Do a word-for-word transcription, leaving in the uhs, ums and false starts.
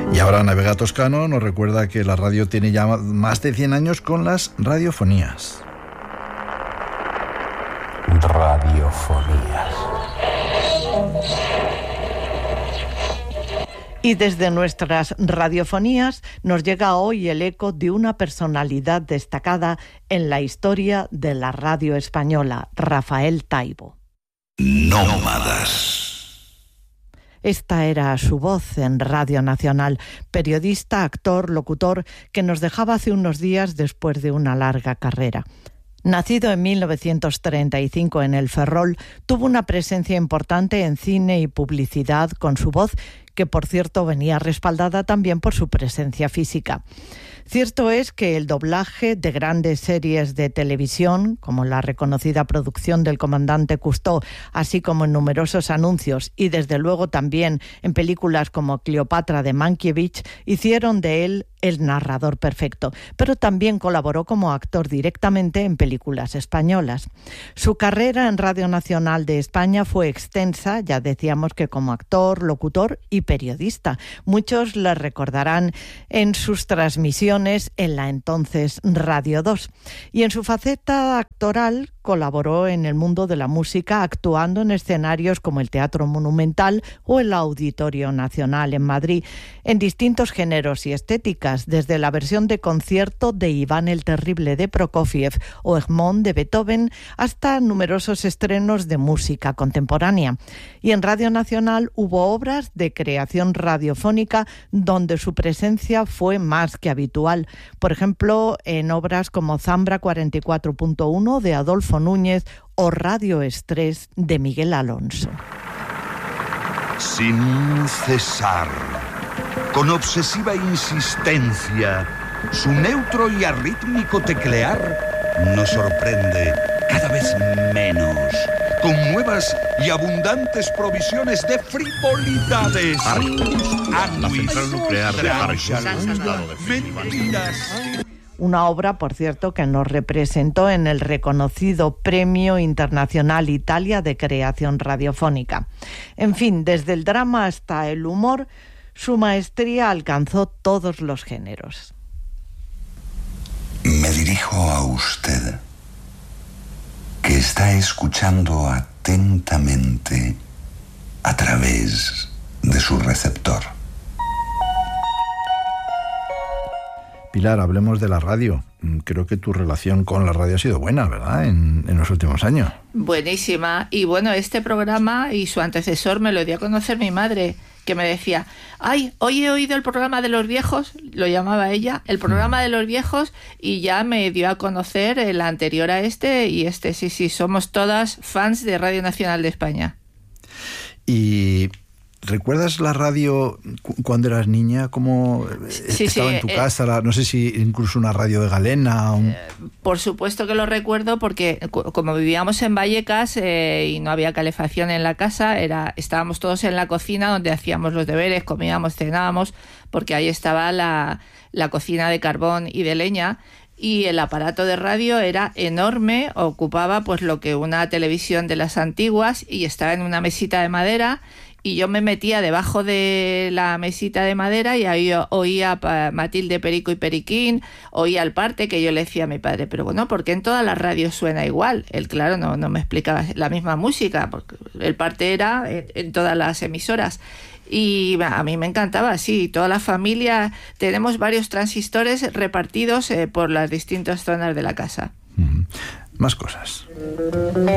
Y ahora Navega Toscano nos recuerda que la radio tiene ya más de cien años con las radiofonías. Radiofonías. Y desde nuestras radiofonías nos llega hoy el eco de una personalidad destacada en la historia de la radio española, Rafael Taibo. Nómadas. Esta era su voz en Radio Nacional, periodista, actor, locutor, que nos dejaba hace unos días después de una larga carrera. Nacido en mil novecientos treinta y cinco en El Ferrol, tuvo una presencia importante en cine y publicidad con su voz, que por cierto venía respaldada también por su presencia física. Cierto es que el doblaje de grandes series de televisión, como la reconocida producción del Comandante Cousteau, así como en numerosos anuncios y desde luego también en películas como Cleopatra de Mankiewicz, hicieron de él el narrador perfecto, pero también colaboró como actor directamente en películas españolas. Su carrera en Radio Nacional de España fue extensa, ya decíamos que como actor, locutor y periodista. Muchos le recordarán en sus transmisiones en la entonces Radio dos. Y en su faceta actoral colaboró en el mundo de la música, actuando en escenarios como el Teatro Monumental o el Auditorio Nacional en Madrid, en distintos géneros y estéticas, desde la versión de concierto de Iván el Terrible de Prokofiev o Egmont de Beethoven hasta numerosos estrenos de música contemporánea. Y en Radio Nacional hubo obras de creación radiofónica donde su presencia fue más que habitual. Por ejemplo, en obras como Zambra cuarenta y cuatro punto uno de Adolfo Núñez o Radio Estrés de Miguel Alonso. Sin cesar, con obsesiva insistencia, su neutro y arrítmico teclear nos sorprende cada vez menos, con nuevas y abundantes provisiones de frivolidades, mentiras. Una obra, por cierto, que nos representó en el reconocido Premio Internacional Italia de Creación Radiofónica. En fin, desde el drama hasta el humor, su maestría alcanzó todos los géneros. Me dirijo a usted, que está escuchando atentamente a través de su receptor. Pilar, hablemos de la radio. Creo que tu relación con la radio ha sido buena, ¿verdad?, en, en los últimos años. Buenísima. Y bueno, este programa y su antecesor me lo dio a conocer mi madre, que me decía, ay, hoy he oído el programa de los viejos, lo llamaba ella, el programa de los viejos, y ya me dio a conocer el anterior a este, y este, sí, sí, somos todas fans de Radio Nacional de España. Y... ¿recuerdas la radio cuando eras niña? ¿Cómo sí, estaba sí, en tu eh, casa? La, no sé si incluso una radio de galena. Un... Eh, por supuesto que lo recuerdo, porque como vivíamos en Vallecas eh, y no había calefacción en la casa, era estábamos todos en la cocina donde hacíamos los deberes, comíamos, cenábamos, porque ahí estaba la, la cocina de carbón y de leña. Y el aparato de radio era enorme, ocupaba pues lo que una televisión de las antiguas, y estaba en una mesita de madera, y yo me metía debajo de la mesita de madera y ahí oía a Matilde Perico y Periquín, oía al parte, que yo le decía a mi padre, pero bueno, ¿por qué en todas las radios suena igual? Él, claro, no, no me explicaba la misma música, porque el parte era en, en todas las emisoras. Y a mí me encantaba, sí, toda la familia, tenemos varios transistores repartidos eh, por las distintas zonas de la casa. Mm-hmm. Más cosas.